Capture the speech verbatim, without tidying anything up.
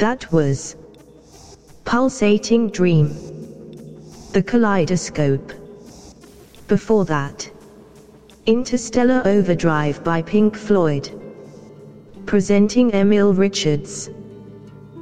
That was Pulsating Dream, The Kaleidoscope. Before that, Interstellar Overdrive by Pink Floyd. Presenting Emil Richards.